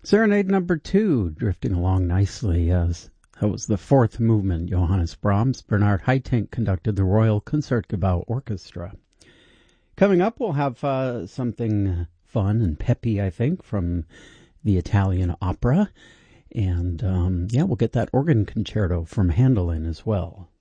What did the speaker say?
Serenade number 2, drifting along nicely. As that was the fourth movement, Johannes Brahms. Bernard Haitink conducted the Royal Concertgebouw Orchestra. Coming up, we'll have something fun and peppy, I think, from the Italian opera. And, we'll get that organ concerto from Handel in as well.